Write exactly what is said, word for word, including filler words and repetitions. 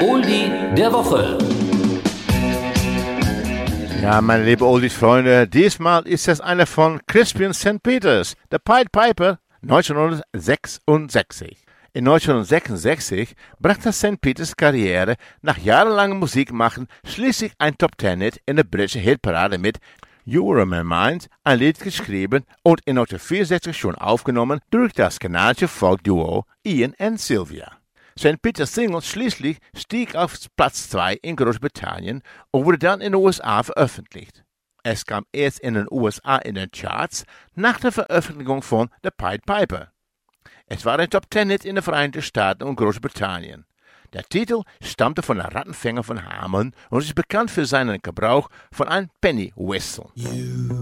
Oldie der Woche. Ja, meine lieben Oldies-Freunde, diesmal ist es einer von Crispian Sankt Peters, der Pied Piper, neunzehnhundertsechsundsechzig. In neunzehnhundertsechsundsechzig brachte Sankt Peters Karriere nach jahrelangem Musikmachen schließlich ein Top-Ten-Hit in der britischen Hitparade mit You Were in My Mind, ein Lied geschrieben und in neunzehnhundertvierundsechzig schon aufgenommen durch das kanadische Folk-Duo Ian und Sylvia. Sankt Peters Single schließlich stieg auf Platz zwei in Großbritannien und wurde dann in den U S A veröffentlicht. Es kam erst in den U S A in den Charts nach der Veröffentlichung von The Pied Piper. Es war ein Top-Ten-Hit in den Vereinigten Staaten und Großbritannien. Der Titel stammte von der Rattenfänger von Hameln und ist bekannt für seinen Gebrauch von einem Penny Whistle. You